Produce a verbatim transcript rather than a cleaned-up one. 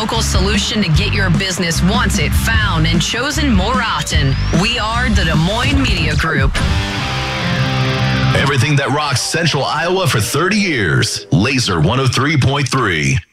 local solution to get your business wanted, found, and chosen more often. We are the Des Moines Media Group. Everything that rocks Central Iowa for thirty years. Laser one oh three point three.